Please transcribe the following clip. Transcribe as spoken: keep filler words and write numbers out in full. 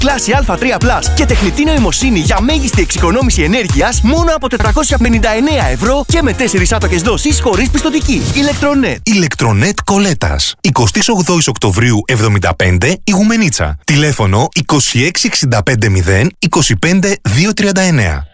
κλάση Α τρία Plus και τεχνητή νοημοσύνη για μέγιστη εξοικονόμηση ενέργειας μόνο από τετρακόσια πενήντα εννέα ευρώ και με τέσσερις άτοκες δόσεις χωρίς πιστωτική. Ηλεκτρονέτ. Ηλεκτρονέτ Κολέτας. εικοστή ογδόη Οκτωβρίου εβδομήντα πέντε, Ιγουμενίτσα. Τηλέφωνο είκοσι έξι εξήντα πέντε μηδέν είκοσι πέντε διακόσια τριάντα εννέα.